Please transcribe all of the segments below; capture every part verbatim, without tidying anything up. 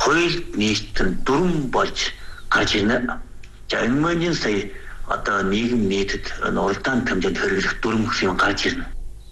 хууль нийтэн дүрм болж гарч ирнэ. За энэ сая одоо нийгэм нийтэд уралдаан хэмжээнд хэрэглэх дүрм гэсэн юм гарч ирнэ.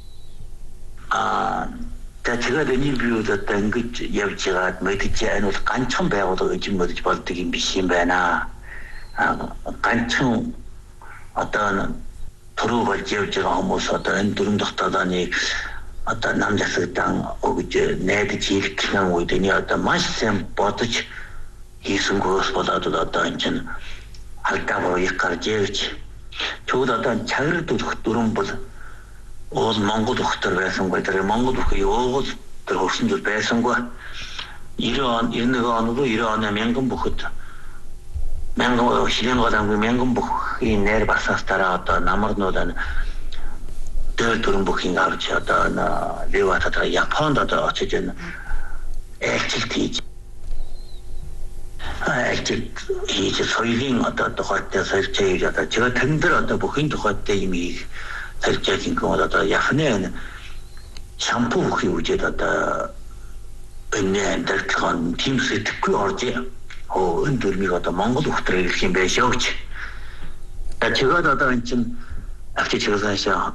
Аа тэгээд энэ биуд одоо ингэж явж байгаад мэдээж энэ бол ганцхан байгууллага гэж мэдэж болдог юм биш юм байна. Аа ганцхан одоо туруу болж явж байгаа хүмүүс одоо энэ дүрм тогтоолооны одоо нам засагдан өгж найдаж хийх юм үед энэ одоо маш сайн бодож хийсэн гос болоод одоо энэ чинь алдаа боёх гарч ирж тэгвэл одоо чаграл дүрх дүрм бол ол Монгол ухтар байсангүй тэр Монгол ухи уугуул тэр хөрсөнд байсангүй девяносто он девяносто он руу девяносто оны мянган бүхэд мянган шилэн голомгүй мянган бүхийн нэр басаас дараа одоо намарнууд дөр дүрм бүхийн авч одоо леватата Японд одоо очиж энэ ээлжилт хийж ээлжилт хийж соёлын одоо тухайтай солилцоо одоо 제가 тендер одоо бүхийн тухайтай юм их солилцоогийн гол одоо Японы шампу бүхий үжээд одоо энэ дэртгэн тим сэтгэхгүй орж оо энэ дүрмийг одоо Монгол ухтраа ирэх юм байж өгч. Тэгээд одоо энэ чинь авчижгаасаа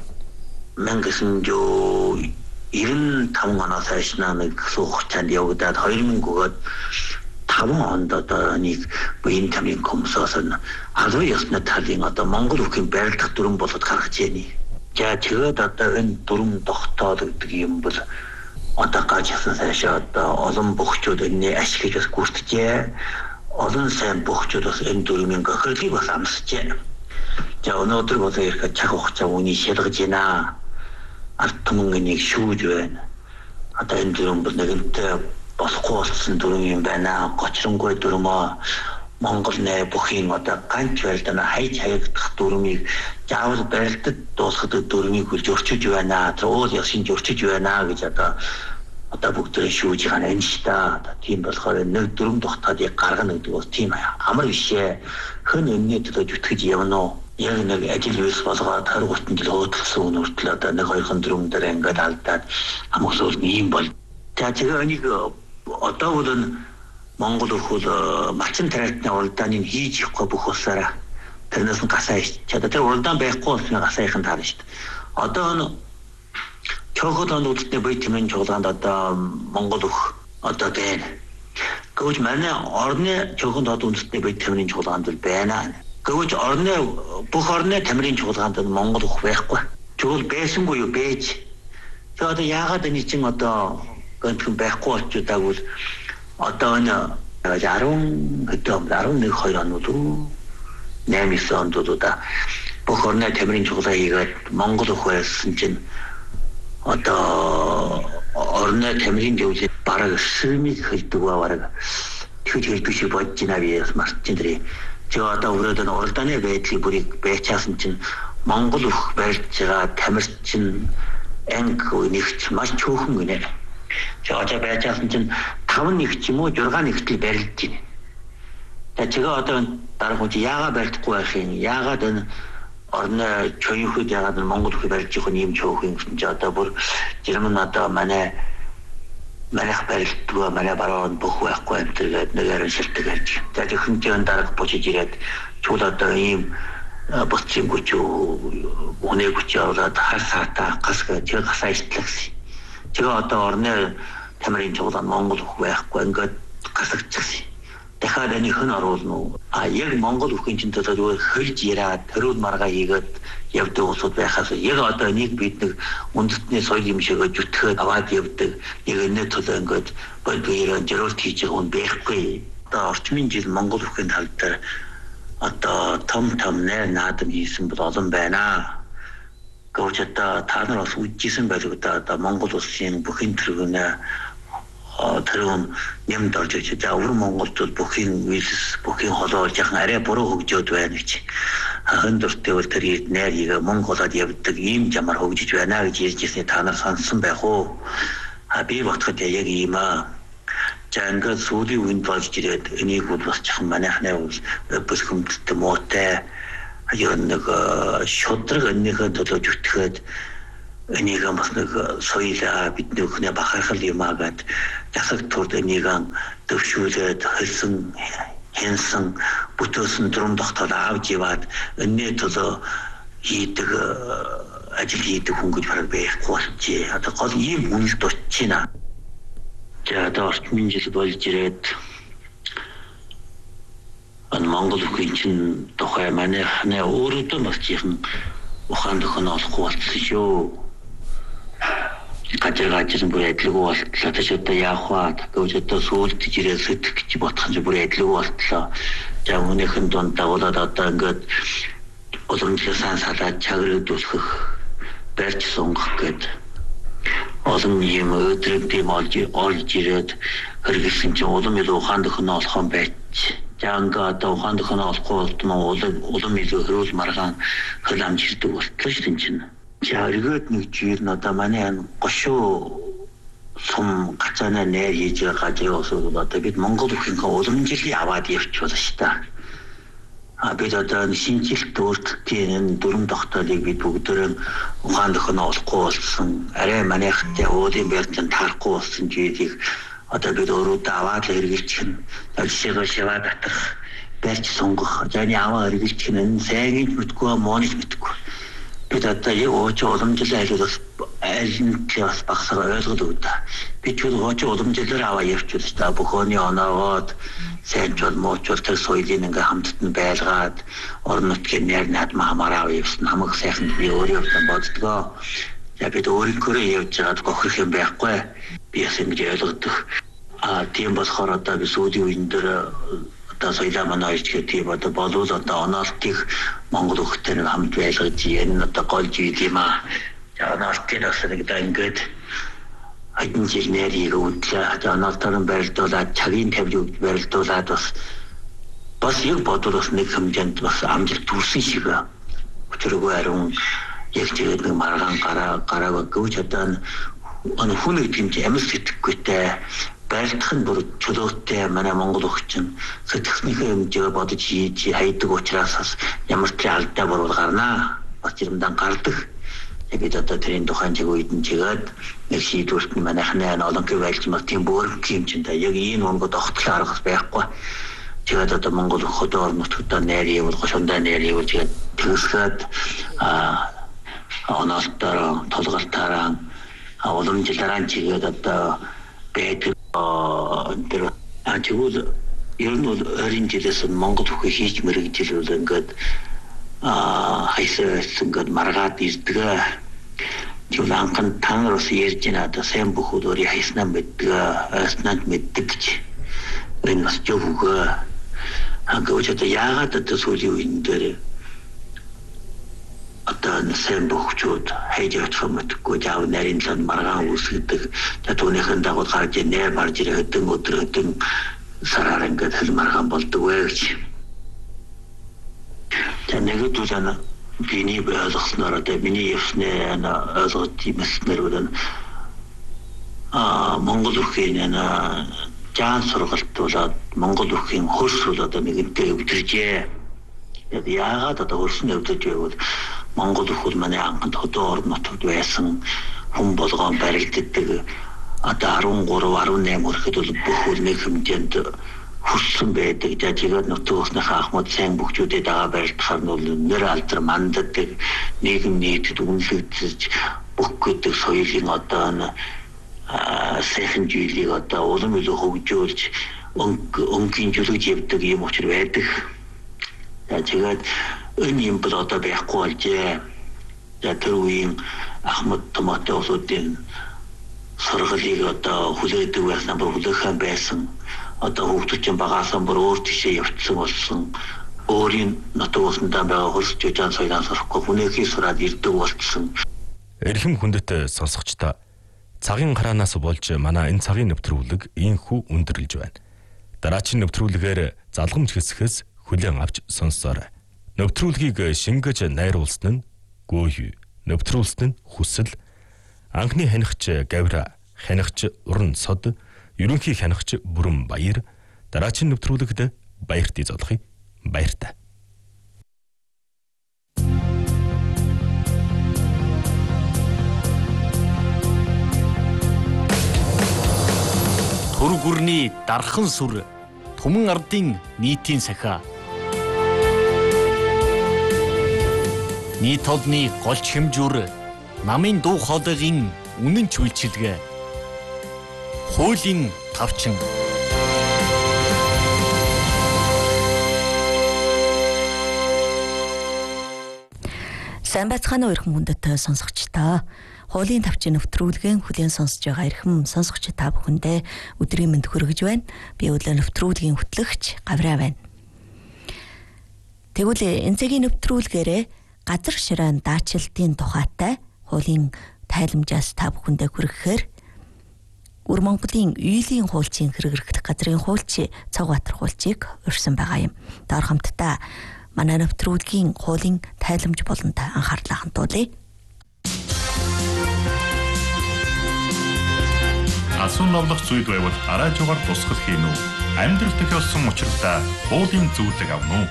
천구백구십오 оноос хойш нэг хугацаанд явагдаад two thousand-д таван онд одоо нэг буян тамирын комиссоос нь албан ёсны талын одоо Монгол бүхийн байрлах дүрм болоод гаргаж байна. За тэгээд одоо энэ дүрм тогтоолгодог юм бол одоо гажсан сайш одоо олон бохчууд энэ ашиг гэж гүртжээ. Олон сайн бохчууд бас энэ дүрмийн гохирлыг бас амсжээ. За өнөөдөр бол ирэх цаг хугацаа үний шалгаж байна. Ард түмнийг шүүж байна. Одоо энэ дүрм бол нэгэнтээ болохгүй болсон дүрм юм байна. Гочронгүй дүрм Монгол нэ бүхийн одоо ганц байлдана хайж хаягдах дүрмийг заавал барилдад дуусгах дүрмийг хүлж өрчөж байна. Тэр уул ясын өрчөж байна гэж одоо одоо бүгдээ шүүж байгаа юм шүү дээ. Тийм болохоор нэг дүрм тогтоодыг гаргана гэдэг бол тийм амар бишээ. Хэн өнний төлөө зүтгэж явна уу? Яг нэг ажил үйлс болгоод twenty thirty жил хөдөлсөн үнэртэл одоо нэг хоёр дүрм дээр ингээд алдаад амгалуул ийм бол. За тэгээ энийг одоо бол Монгол хөл малчин тариалтны уралдааныг хийж явахгүй бүх усаараа тэрнээс нь гасаа ичээд тэр уралдаан байхгүй болсон гасаахийн таарна шүү дээ. Одоо чохолон үлдний бие тэмэн чуулганд одоо Монгол өх одоо байна. Гэвч манай орны чохолон дод үндэсний бие тэмрийн чуулганд бол байна. Гэвч орны бүх орны тамирын чуулганд Монгол өх байхгүй. Чуул байсангүй юу байж. Тэгээ одоо яагаад энэ чинь одоо гэнтхэн байхгүй болчихдаг бол одоо энэ ten хэдэн eleven two онууд уу nine онд да бүх орны тамирын чуулга хийгээд Монгол өх байсан чинь одоо орны тамирын зөвлөлд бараг сэрмийг хэлдэг бараг тэгж хэлдэг шиг бодож байна би мартчин дээр. Тэгээ одоо өрөөд нь уралдааны байдлыг бүрийг байчаасан чинь Монгол өх барьж байгаа тамир чинь анги нэгч маш чөөхөн гинэ. Тэгээ одоо байчаасан чинь five нэг ч юм уу six нэгтэл барилж байна. Тэгээ одоо дараагийн чи яагаад барьдахгүй байх юм? Яагаад энэ орны чөөхөд яагаад Монгол өх барьж явах юм чөөх юм гэсэн чи одоо бүр жирмэн одоо манай манайх барилдгаа манай баруун бүх байхгүй юм тэгээд нэгээр шилдэг гэж. За зөвхөн чинь дараг бочиж ирээд чул одоо ийм боцсон гүч үнэ гүч яваад хасаата гасгаа тэр гасаа итлэгс. Тэгээ одоо орны тамирын чуулган Монгол өх байхгүй ингээд гасагчихсан. Дахиад энэ хэн оруулна уу? А яг Монгол өхийн чинь төлөө хөлж яраад төрөл маргаа хийгээд явдаг улсууд байхаас яг одоо нэг бид нэг үндэстний соёл юм шиг зүтгэхэд аваад явдаг. Яг энэ төлөө ингээд бодгоёроо жирэлт хийж байгаа хүн байхгүй. Одоо орчмын жил Монгол өхийн тал дээр одоо том том нэр наадам хийсэн бол олон байна. Гэвч одоо та нар бас үжижсэн байдаг одоо Монгол улсын бүхэн төргөнөө тэрүүн нэмд орж иж за өвөр Монголд бүхийн үйлс бүхийн холоо жахан арай буруу хөгжөөд байна гэж. Хэн дуртай бол тэр нэр хийгээ Монголод явдаг ийм жамар хөгжиж байна гэж ярьжсэн та нар сонссон байх уу? А би бодоход яг ийм аа. За ингээд сүүлийн үнд болж ирээд энийг бол бас жахан манайхнаа бол бүс хүмдэлтэй муутай аяа нэг шудраг энийхээ төлөө зүтгэхэд энийг бас нэг соёлоо бид нөхнө бахархал юм агаад засаг турд энийг төвшүүлээд хэлсэн хянсан бүтөөсөн дөрөв тогтоод авч яваад өнөө төлөө хийдэг ажил хийдэг хүн гэж бараг байхгүй болчихъя. Одоо гол ийм үнэлт очиж байна. За одоо орчмын жил болж ирээд ан Монгол бүхэн чинь тухай манайхны өөрөөдөө бас чихэн ухаан дөхөн олохгүй болсон шүү. Гажир гажир бүр эдлэгүү болтлоо. Тэш одоо яах вэ? Тэгвэл одоо сүулдэж ирээд сэтгэх гэж бодох юм бүр эдлэгүү болтлоо. За өмнөхөн дунд дагуулад одоо ингээд уламжласан салаад чагрыг дүүсгэх барьж сунгах гээд олон юм өдрөг тийм олж олж ирээд хэрэгсэн чинь улам илүү ухаан дөхөн олохын байж. За ингээд одоо ухаан дөхөн олохгүй болтноо улам улам илүү хөрүүл маргаан хөл амжилтдаг болтлоо шүү дээ. За өргөд нэг жир надаа манай гошуу сум гацаана нэр хийж гажиг осууд одоо бид Монгол бүхэнхээ уламжлалыг аваад явчихвол шүү дээ. А бид одоо шинжилт өөртөө дөрөв тогтоолыг бид бүгдөө ухаан дөхөн олохгүй болсон. Арай манайхтай өөдийн байдлаар таарахгүй болсон жийдийг одоо бид өөрөөдөө аваад хэрэгжилчих нь жишээгээр шаваад татах барьж сунгах зэний аваа хэрэгжилчих нь сайн гэж мэдгүй моноч мэдгүй. Бид одоо яг ууч уламжлал айлгуулах айлнтлээ бас багсаа ойлгоод өгдөө. Бид ч ууч уламжлалаар аваа явчихвал та бүхөөний оноогоод сайн ч бол мууч бол тэр соёлын ингээ хамтд нь байлгаад орон нутгийн нэр наадмаа хамаараа явсан хамаг сайхан би өөрөө боддгоо. За бид өөрийнхөө явж байгаад гохрох юм байхгүй. Би яс ингэж ойлгодог. А тийм болохоор одоо би сүүлийн үеийн дээр одоо соёлоо манай ичгээ тийм одоо болов одоо оноолтыг Монгол хөлтэй нэг хамт байлгаж энэ одоо гол жил юм аа. За оноолтын бас нэг одоо ингээд хэдэн жил нэрийг үүдлээ. За оноолтоор барилдуулаад цагийн тавьж барилдуулаад бас бас яг бодвол бас нэг хэмжээнд бас амжилт төрсөн шиг өчрөгөө ариун яг тэгээд нэг маргаан гараа гараа гүйж одоо аны хүн гэдэг юм чи амьд сэтгэхгүйтэй байлдах нь бүр чөлөөтэй манай Монгол өвчин сэтгэхнийхээ хэмжээгээр бодож хийж хайдаг учраас бас ямар ч алдаа буруу гарнаа. Бас юмдан гардаг. Тэгээд одоо тэрийн тухайн чиг үед нь чигээд нэг шийдвэрт нь манайхны олонгийн байлж мас тийм бүрэг юм чинь та яг энэ онгод огтлоо аргах байхгүй. Тэгээд одоо Монгол хөдөө орон нутгад нэрийг бол гошондоо нэрийг бол тэгээд тэгсгээд а оноолтоор толгалтаараа уламжлалаараа чигээд одоо байдаг тэр ажигуул ер нь бол ойрын жилээс Монгол бүхий хийж мэрэгжил ингээд а хайсаас ингээд маргаад ирдэг. Тэгвэл анхан танаас ярьж байна одоо сайн бүхүүд өөрийн хайснаа мэддэг, ойснаад мэддэг гэж. Энэ бас жогөө. Ангауч одоо яагаад одоо сүүлийн үеийн дээр одоо сайн бүхчүүд хайж явах юм мэдгүй жаа нарийн лан маргаан үүсгдэг. Түүнийхэн дагуу гарч нэр барж ирэх хэдэн өдөр хэдэн сараар ингээд хэл маргаан болдог вэ гэж. Тэгнэгэд үл биний ойлгосноор одоо миний явсны ойлгож юмснэр үл а Монгол бүхийн жаан сургалт болоод Монгол бүхийн хөрс бол одоо нэгэнтэй өвдөржээ. Яагаад одоо хөрсөн өвдөж байвал Монгол бүхэл манай анхнд хөдөө орон нутгад байсан хүн болгоон баригддаг одоо арван гурав арван найман хүрэхэд бол бүхэл нэг хэмжээнд хөрсөн байдаг. Тэгээд нутгийнхаа ахмад сайн бүхчүүдэд дагаа барилдахаар нь бол нэр алдар манддаг нийгэм нийтэд үнэлэгдэж бүх гэдэг соёлын одоо сайхан зүйлийг одоо улам илүү хөгжүүлж өнгийн жүлгэж явдаг юм учраас байдаг. Тэгээд энэ юм бол одоо байхгүй болжээ. За тэр үеийн ахмад томоотой улсуудын сургалыг одоо хүлээдэг байсан бүр хүлээхэн байсан. Одоо хөгжиж багаасан бүр өөр тишээ явцсан болсон. Өөрийн нутаг усандаа байгаа хөрс жижиг соёлоос орохгүй хүнээхий сураад ирдэг болсон. Эрхэм хүндэт сонсогчдоо цагийн гараанаас болж манай энэ цагийн нэвтрүүлэг ийхүү өндөрлөж байна. Дараагийн нэвтрүүлгээр залгамж хэсгээс хүлээн авч сонссоорой. Нэвтрүүлгийг шингэж найруулсан нь Гөөй, нэвтрүүлсэн нь Хүсэл, анхны хянагч Гавра, хянагч Уран Сод, ерөнхий хянагч Бүрэн Баяр, дараагийн нэвтрүүлэгт баяртай золохыг баяртай. Түр гүрний дархан сүр, Түмэн ардын нийтийн сахиа. Нийт олны голч хэмжүүр, намын дуу хоолойгийн үнэн чүйлчилгээ. Хуулийн тавчин. Сайн байцгаана уу эрхэм хүндэт сонсогчдоо. Хуулийн тавчин нэвтрүүлгийн хүлээн сонсож байгаа эрхэм сонсогч та бүхэндээ өдрийн мэнд хүргэж байна. Би өглөө нэвтрүүлгийн хөтлөгч Гавраа байна. Тэгвэл энэ цагийн нэвтрүүлгээрээ газар шираан даачилтын тухайтай хуулийн тайламжаас та бүхэндээ хүргэхээр Өр Монголын үйлийн хуульчийн хэрэгэрхтэх газрын хуульч Цагбаатар хуульчийг урьсан байгаа юм. Доор хамтдаа манай нэвтрүүлгийн хуулийн тайламж болонд анхаарлаа хандуулъя. Асуун новлох зүйл байвал араажуугаар тусгал хийн үү? Амьдрал тохиолсон учиртай хуулийн зөвлөг авна уу?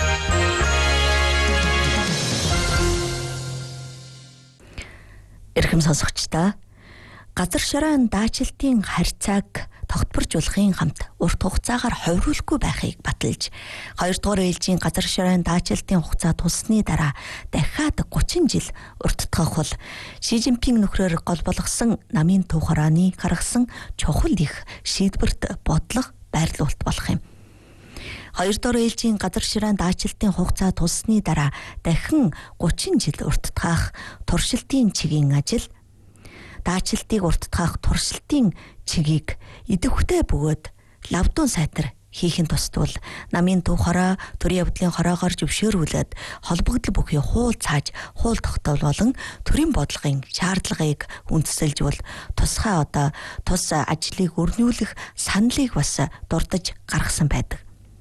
Эрхэм сонсогчдоо, газар шираан даачилтын харьцааг тогтворжуулахын хамт урт хугацаагаар ховруулахгүй байхыг баталж, хоёрдугаар ээлжийн газар шираан даачилтын хугацаа туссны дараа дахиад гучин жил урттгах бол Ши Жинпинг нөхрөөр гол болгосон намын төв хурааны гаргасан чухал их шийдвэрт бодлого байрлуулалт болох юм. Хоёрдугаар ээлжийн газар шираан даачилтын хугацаа туссны дараа дахин гучин жил урттгах туршилтын чигийн ажил, даачилтыг урттгах туршилтын чигийг идэвхтэй бөгөөд лавдун сайтар хийхин тусдвал намын төв хороо төрийн явдлын хороогоор зөвшөөрүүлээд холбогдол бүхий хуул цааж хуул тогтоол болон төрийн бодлогын шаардлагыг үндэслэж бол тусгай одоо тус ажлыг өрнүүлэх саналыг бас дурдж гаргасан байдаг.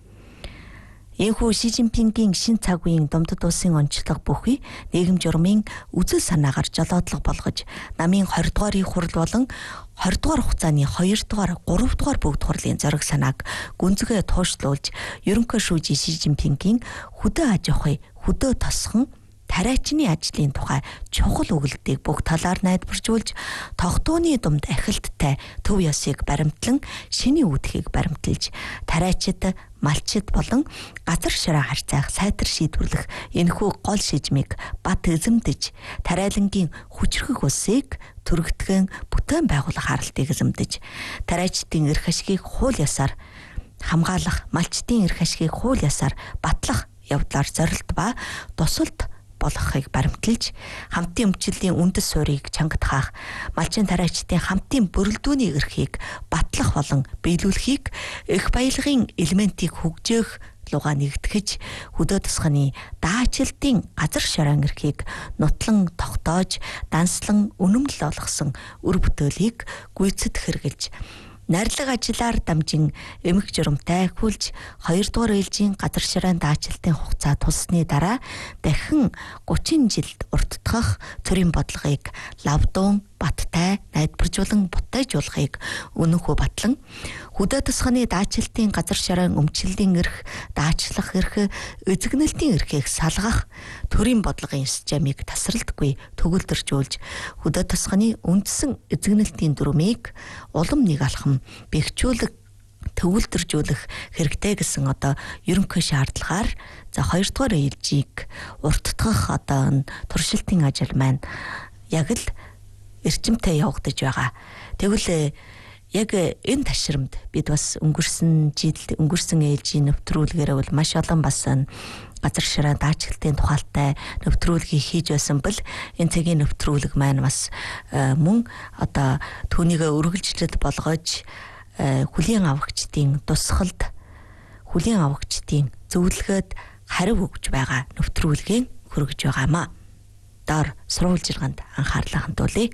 Энэхүү Ши Жинпингийн шин цаг үеийн Думдад улсын онцлог бүхий нийгэм журмын үзэл санаагаар жолоодлого болгож намын двадцать дугаарыг хурал болон двадцать дугаар хугацааны хоёр дугаар, гурав дугаар бүгд хурлын зориг санааг гүнзгий туушлуулж ерөнхий шүүжийн Ши Жинпингийн хөдөө аж ахуй, хөдөө тосхон тариачны ажлын тухай чухал өгүүлбэрийг бүх талаар найдваржуулж тогтооны думд ахилттай төв ёсыг баримтлан шиний үүдхийг баримталж тариачид, малчид болон газар шираа харьцаах сайтар шийдвэрлэх энэхүү гол шижмийг бат эзэмдэж тариалангийн хүчрхэг улсыг төрөгдгөн бүтээн байгуулах харалтыг эзэмдэж тариачдын эрх ашгийг хууль ёсоор хамгаалах, малчдын эрх ашгийг хууль ёсоор батлах явдлаар зорилт ба тусалд болгохыг баримталж хамтын өмчлөлийн үндэс суурийг чангадахах, малчин тариачдын хамтын бүрэлдүүний эрхийг батлах болон биелүүлэхийг их баялагын элементийг хөгжөөх лугаа нэгтгэж хөдөө тосгоны даачилтын газар шираан эрхийг нутлан тогтоож данслан үнэмлэл олгосон өр бүтээлийг гүйцэд хэрэгжилж найрлаг ажиллаар дамжин эмх журамтай хүлж хоёр дугаар ээлжийн газар шираан даачилтын хугацаа туссны дараа дахин гучин жилд урттгах төрийн бодлогыг лавдун баттай найдваржуулан бутайжуулахыг үнэнхүү батлан хөдөө тосгоны даачилтын газар шираан өмчлөлийн эрх, даачлах эрх, эзэгнэлтийн эрхийг салгах төрийн бодлогын системийг тасралтгүй төгөлдржүүлж хөдөө тосгоны үндсэн эзэгнэлтийн дүрмийг улам нэг алхам бэхжүүлэх төвлөржүүлэх хэрэгтэй гэсэн одоо ерөнхий шаардлагаар за хоёр дугаар ээлжийг урттгах одоо туршилтын ажил маань яг л эрчимтэй явагдаж байгаа. Тэгвэл яг энэ ташрамд бид бас өнгөрсөн жил өнгөрсөн ээлжийн нэвтрүүлгээр бол маш олон бас газар шираа даачилтын тухайтай нэвтрүүлгийг хийж байсан бол энэ цагийн нэвтрүүлэг маань бас мөн одоо түүнийг үргэлжлэлд болгож хүлийн авагчдын тусгалд хүлийн авагчдын зөвлөгөөд хариу өгж байгаа нэвтрүүлгийн хүргэж байгаамаа. Доор сурвалжилгаанд анхаарлаа хандуулъя.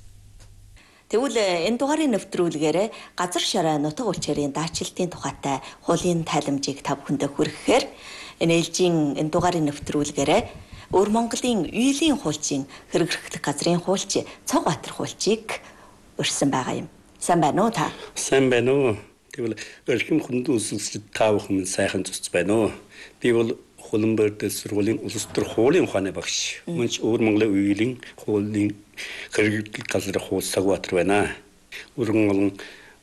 Тэгвэл энэ дугаарын нэвтрүүлгээр газар шираа нутаг улчирын даачилтын тухайтай хуулийн тайламжийг та бүхэндээ хүргэхээр энэ ээлжийн энэ дугаарын нэвтрүүлгээр Өр Монголын үйлийн хуульчийн хэрэгэрхтэх газрын хуульч Цагбаатар хуульчийг урьсан байгаа юм. Сайн байна уу та? Сайн байна уу. Тэгвэл өрхөм хүнд үзэгчид та бүхэн сайхан зүсч байна уу? Би бол Улаанбаатар дэс сургуулийн улс төр хуулийн ухааны багш. Мөн ч Өр Монголын үйлийн хуулийн хэрэглэл газрын хууль Цагбаатар байна. Өр Монголын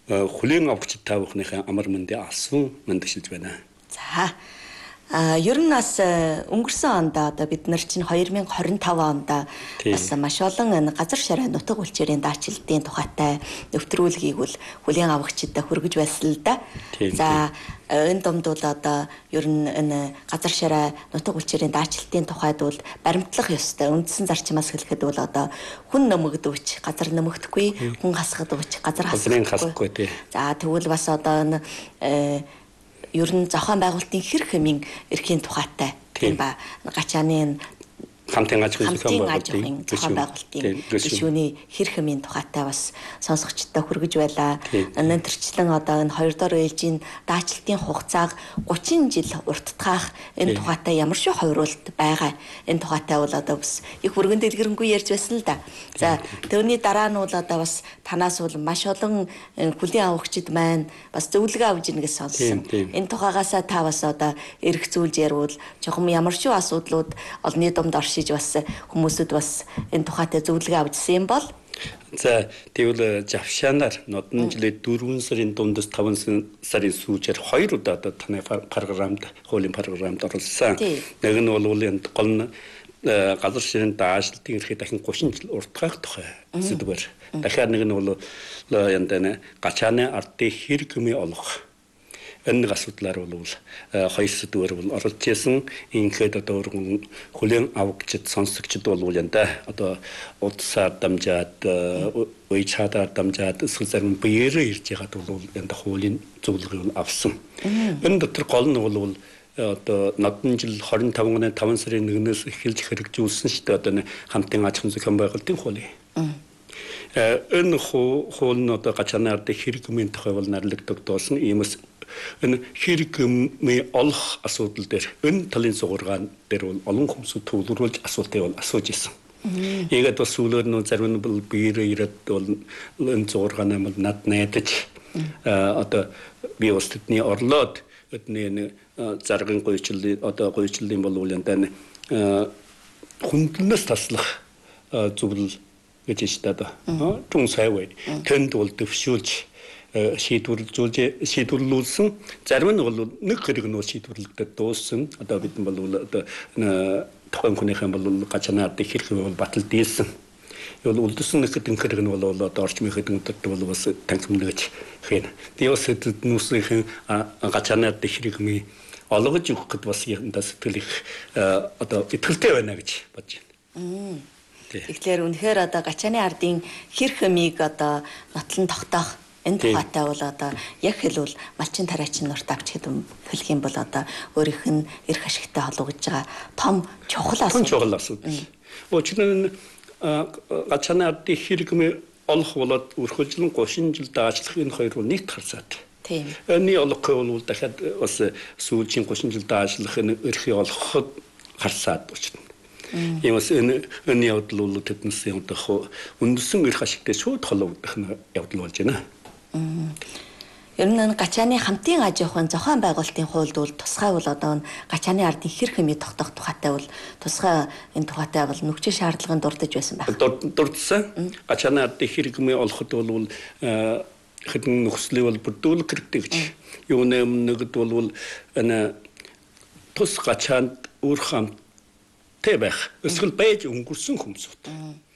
хүлийн авахчид та бүхнийхээ амар мэндийн алсван мэндэгшилж байна. За а ер нь бас өнгөрсөн онд одоо бид нар чинь two thousand twenty-five онд бас маш олон энэ газар шараа нутаг улчирын даачилтын тухайтай нэвтрүүлгийг бол хүлийн авахчидаа хүргэж байсан л да. За энэ домд бол одоо ер нь энэ газар шараа нутаг улчирын даачилтын тухайд бол баримтлах ёстой. Үндсэн зарчмаас хэлэхэд бол одоо хүн нэмэгдвч газар нэмэгдэхгүй, хүн хасгадвч газар хасгахгүй. За тэгвэл бас одоо энэ ер нь зохион байгуулалтын хэрэг хэмийн эрхийн тухайтай тийм ба гачааны хамтын аж ахуйн зохион байгуулалтын гишүүний хэрэг хэмийн тухайтай бас сонсогчдод хүргэж байлаа. Энэ төрчлэн одоо энэ хоёр дахь ээлжийн даачилтын хугацааг thirty жил урттгах энэ тухайтай ямар шиг хойруулалт байгаа. Энэ тухайтай бол одоо бас их өргөн дэлгэрэнгүй ярьж байсан л да. За тэрний дараа нь бол одоо бас танаас бол маш олон хүлийн авахчид маань бас зөвлөгөө авж ийн гэж сонссон. Энэ тухайгаасаа та бас одоо эрх зүйлж ярил чухам ямар шиг асуудлууд олонний домд оршиж бас хүмүүсд бас энэ тухайтай зөвлөгөө авчихсан юм бол за тэгвэл Жавшанаар нодон жилийн four сарын дундас five сарын сүүжээр хоёр удаа одоо таны програмд хуулийн програмд оролцсон. Нэг нь бол энэ гол нь газар ширийн даашилтын эрхийг дахин thirty жил уртгах тухай сэдвэр. Дахиад нэг нь бол энэ гачааны ардын хэрэг хэмээ олох энэ асуудлаар бол хоёр сэдвээр бол оролцож байсан. Инхэд одоо хүлийн авагчид сонсогчд бол янда одоо удсаар дамжаад уйчаадаар дамжаад эсвэл зарим биеэрээ ирж ягаад бол янда хуулийн зөвлөгөөг авсан. Энэ дотор гол нь бол одоо нодон жил twenty-five five сарын нэгнээс эхэлж хэрэгжүүлсэн шүү дээ одоо хамтын аж ахуйн зохион байгуулалтын хуулийн. Энэ хуул нь одоо гачааны ардын хэрэг хэмээн тухай бол нарлагддаг доосон иймээс энэ хэрэг хэмээ олох асуудал дээр энэ талын сугаргаан дээр бол олон хүмүүс төвлөрүүлж асуултыг бол асууж ирсэн. Ийгээд бас сүүлээр нөө зарим нь бол биеэрээ ирээд бол энэ сугаргаанаа бол над найдаж одоо би бас тэдний орлоод өдний заргын гойчлын одоо гойчлын бол үл янтаа хүндлэнээс таслах зөвлөл гэж байна да. Тун сайвэ тэнд бол дэвшүүлж шийдвэрлүүлж шийдвэрлүүлсэн зарим нь бол нэг хэрэг нь шийдвэрлэгдээд дууссан. Одоо бид бол одоо тухайн хүнийхэн бол гачааны ардын хэрэг бол батал дийлсэн. Юу үлдсэн нэг хэдэн хэрэг нь бол одоо орчмын хэдэнтэй бол бас танхимлаж хийн. Диосэд нүсийн гачааны ардын хэрэг мэй олгож өгөх гэд бас янда сэтгэл их одоо итгэлтэй байна гэж бодож байна. Тэгэхээр үнэхээр одоо гачааны ардын хэрэг хэмийг одоо нотлон тогтоох энэ тухайтай бол одоо яг хэлбэл малчин тарайчин нурт авч гэдэг хэлэх юм бол одоо өөрийнх нь эрх ашигтай холбогдож байгаа том чухал асуудал. Том чухал асуудал. Учир нь гачааны ардын хэрэг хэмээ олох болоод өрхөлжлөн thirty жил даачлах энэ хоёр бол нийт харцаад. Тийм. Эний олох бол дахиад бас сүүлийн thirty жил даачлах энэ эрхийг олоход харцаад болчихно. Иймээс энэ энэ явдал бол тэднээс явдах үндэсэн эрх ашигтай шууд холбогдох явдал болж байна. Ер нь гачааны хамтын аж ахуйн зохион байгуулалтын хуульд бол тусгай бол одоо гачааны ардын хэрэг хэмээ тогтоох тухайтай бол тусгай энэ тухайтай бол нөхцөл шаардлагын дурдж байсан байх. Дурдсан. Гачааны ардын хэрэг хэмээ олоход бол хэдэн нөхцөлийг бол бүрдүүлэх хэрэгтэй гэж. Юу нэмнэгд бол энэ тус гачаанд өөр хамт тэ байх. Эсвэл байж өнгөрсөн хүмүүсүүд.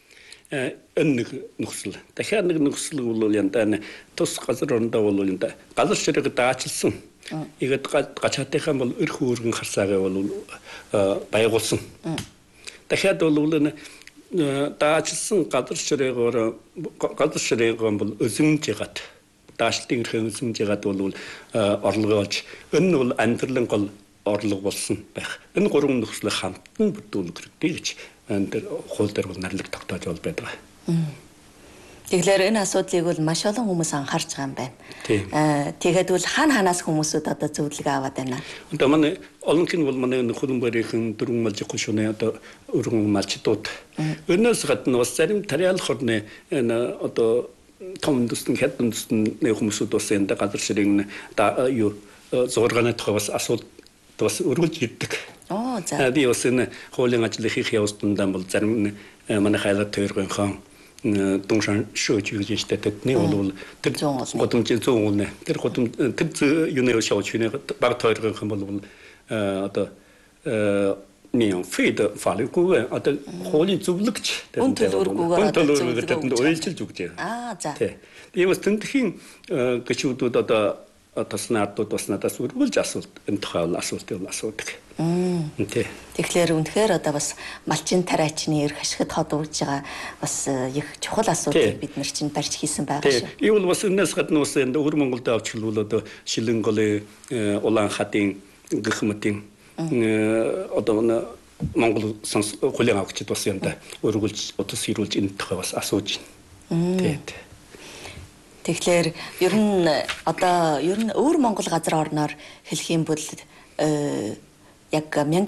Энэ нэг нөхцөл. Дахиад нэг нөхцөл бол янда тус газар орондоо бол янда газар ширэг даачилсан. Игээд гачаатынхан бол эрх үүргэн харсаагаа бол байгуулсан. Дахиад бол энэ даачилсан газар ширээгоор газар ширээгэн бол өзөмж ягаад даашилтын эрхээ өзөмж ягаад бол орлогоож энэ бол амьдралын гол орлого болсон байх. Энэ гурван нөхцөлийг хамтан бүрдүүлэх хэрэгтэй гэж энэ хууль дээр бол нарлаг тогтоож бол байдаг. Тэгэхээр энэ асуудлыг бол маш олон хүмүүс анхаарч байгаа юм байна. Тэгээд бол хаана ханаас хүмүүсүүд одоо зөвлөгөө аваад байна. Одоо манай олон хин бол манай хөлн барийн дөрвөн малжих гүшүүний одоо өргөн малчдууд. Өнөөс гадна бас зарим тариалах орны энэ одоо том дэстэн хятад дэстэн хүмүүсүүд бас энэ газар ширийн юу зургааны тухай бас асуулт бас өргөлж ирдэг. Оо за. Би бас энэ хуулийн ажил хийх явцдаа бол зарим манай хайлт тойргын хон 동산社区的的那我这活动就做呢，这活动这这有那个小区呢，把他这个很多路呃的呃免费的法律顾问啊的活力做那个去， 本土路顾问， 本土路顾问，这都我也去做去啊， 对，因为真的很呃，个修都到到。Таснаад таснаас үргэлж асуулт энэ тухай асуулт юм асуудаг. Тий. Тэгэхээр үнэхээр одоо бас малчин тариачны эрх ашигт хад урж байгаа бас их чухал асуудал бид нар чинь барьж хийсэн байгаа шүү. Тий. Ивэл бас энэс гадна бас энэ өвөр Монголд авчлуул одоо Шилэнголын улаан хатын гихмэтийн одоо Монгол сонс хүлээн авахчид бас юм да өргөлж одоо сэрүүлж энэ тухай бас асууж байна. Тий. Тэгэхээр ер нь одоо ер нь өөр Монгол газар орноор хэлэх юм бол яг 천구백구십육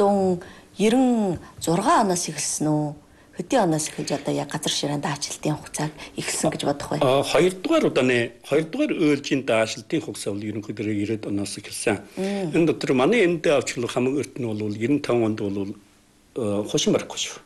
оноос эхэлсэн үү? Хэдийн оноос эхэлж одоо яг газар ширээнд даачилтын хугацааг эхэлсэн гэж бодох вэ? А хоёрдугаар удааны хоёрдугаар өөлжийн даачилтын хугацаа бол ерөнхийдөө девяносто оноос эхэлсэн. Энэ дотор манай энд авчлах хамгийн өрт нь бол девяносто пять онд бол хошин барахгүй шүү.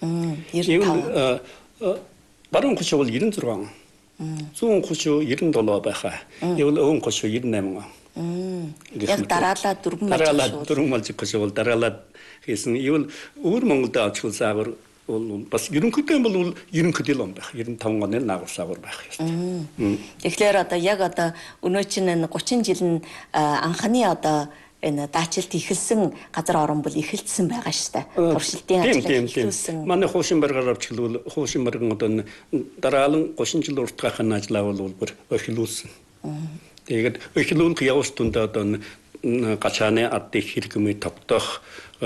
девяносто пять. Баруун хошин бол девяносто шесть. зүүн хошуу девяносто семь байхаа. Ивэл өвөн хошуу девяносто восемь. Яг дараалал дөрвөн мал дараалал дөрвөн мал хошуу бол дараалал хийсэн. Ивэл өвөр Монголд авчвал саагар бол бас ерөнхийдөө бол ерөнхийдөө л байх. девяносто пять оны наагур саагар байх ёстой. Тэгэхээр одоо яг одоо өнөө чинь тридцать жил нь анхны одоо энэ даачилт ихэлсэн газар орон бол ихэлсэн байгаа шүү дээ. Туршилтын ажил хийсэн. Манай хуушин баргаар авчлуул хуушин барган одоо дараалан тридцать жил уртгахын ажлаа бол бүр эхлүүлсэн. Тэгээд эхлүүлэх явц тундаа одоо гачааны ардыг хэрэгмий тогтоох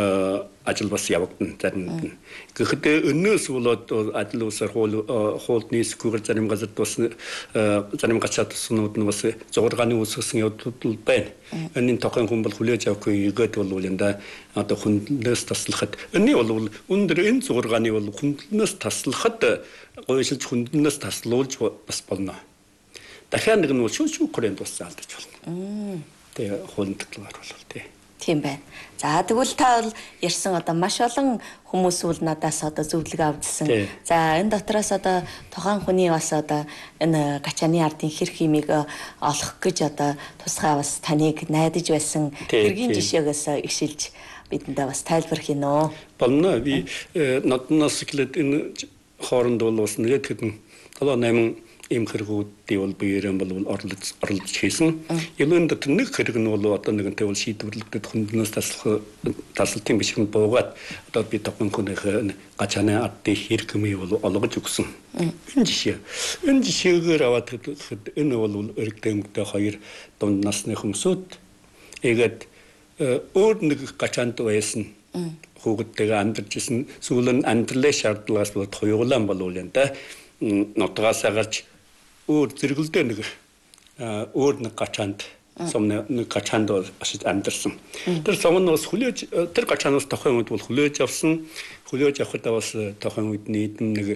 ажил бас явагдана заримд нь. Гэхдээ өнөөс болоод ажил усаар хуулны скүүр зарим газар бас зарим гачаад туснууд нь бас зургааны үсгэсэн явдал байна. Энийн тохон хүн бол хүлээж авахгүй игээд бол юм да одоо хүнлээс таслахад энэ бол өндөр энэ зургааны бол хүнлээс таслахад гойшилж хүнлээс таслуулж бас болно. Дахиад нэг нь шүүх шүүх гэрээнд бас алдаж болно. Тэгээ хуулталгаар бол тий. Тийм байна. За тэгвэл та бол ярьсан одоо маш олон хүмүүс бол надаас одоо зөвлөгөө авдсан. За энэ дотроос одоо тухайн хүний бас одоо энэ гачааны ардын хэр химиг олох гэж одоо тусгай бас таныг найдаж байсан хэргийн жишээгээс ишилж бидэндээ бас тайлбарх юм уу? Болно. Би нотноос эхлээд энэ хооронд бол бас нэгэд хэдэн седем восемь им хэрэгүүдийн бол биеэрэн бол орлож орлож хийсэн. Ялын дотор нэг хэрэг нь бол одоо нэгэнтэй бол шийдвэрлэгдээд хүнднээс таслах таслалтын биш хүн буугаад одоо би тохон хүнийхээ гачааны ардын хэрэг юм бол олгож өгсөн. Энэ жишээ. Энэ жишээгээр аваад гэхэд энэ бол өргөдөөмгтэй хоёр дунд насны хүмүүсүүд эгээд өөр нэг гачаанд байсан хүүхэдтэйгээ амьдарч исэн сүүл нь амьдралын шаардлагаас бол хоёулаан болов юм да. Нотгоос гарч өөр зэрэгэлдээ нэг өөр нэг гачаанд сумны нэг гачаанд ашиж амьдарсан. Тэр сум нь бас хүлээж тэр гачаанаас тохион үед бол хүлээж авсан. Хүлээж авахдаа бас тохион үед нийтэн нэг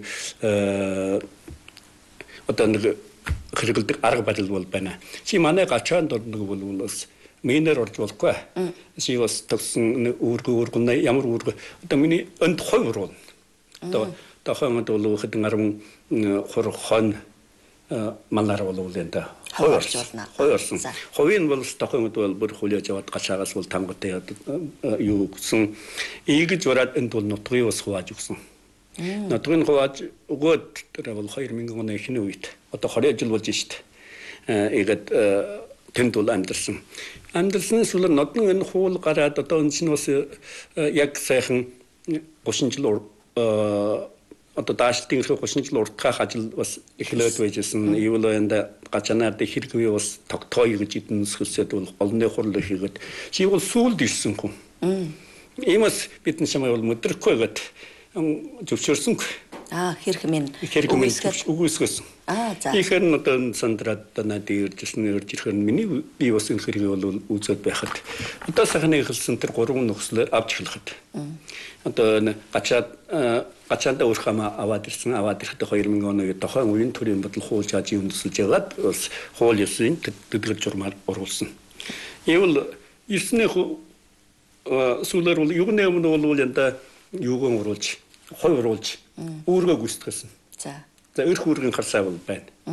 одоо нэг хэрэгэлдэг арга барил бол байна. Чи манай гачаанд нэг бол бас минер орж болохгүй. Чи бас төгсөн үүрэг үүргэн ямар үүрэг одоо миний өнд хойвор бол. Одоо тохион үед бол хэдэн арван хурхон малар болов лэнда хойорч болно. Хойорсон. Ховын бол тохион үед бол бүр хүлээж аваад гачаагаас бол тамгатай юу гэсэн ийгэж ураад энд бол нутгийн ус хувааж өгсөн. Нутгийн хувааж өгөөд тэр бол две тысячи оны эхний үед одоо двадцать жил болж шít. Ийгэд тэнд бол амьдсан. Амьдсан сүүл нодон энэ хуул гараад одоо энэ чинь бас яг сайхан тридцать жил одоо даашилтын тридцать жил уртгах ажил бас эхлээд байжсэн. Ивэл энэ гачаанаар хэрэг үе бас тогтооё гэж эдэн нөхөсөд бол олонны хурал хийгээд чи бол сүүлд ирсэн хүн. Иймээс бидний шамаа бол өдрөхгүй гэд зөвшөөрсөн. Аа хэрэг минь үгүйсгэсэн. Аа за. Тэгэхээр нь одоо сандраад надад иржсэн ирж ирэхээр миний би бас энэ хэрэг бол үзээд байхад одоо сайхан эхэлсэн тэр гурван нөхцөл авч эхлэхэд. Одоо гачаад гачаанда өөрхөмө аваад ирсэн аваад ирэхдээ две тысячи оны тохион үеийн төрийн бодол хууль чаажи үндэслэж ягаад бас хууль ёсны тэтгэл журмаар оруулсан. Ивэл ирснээ сүүлээр бол юуны өмнө бол энэ юуг оруулж хой оруулж өөргөө гүйцэтгсэн. За. За өр хүүргийн харсаа бол байна.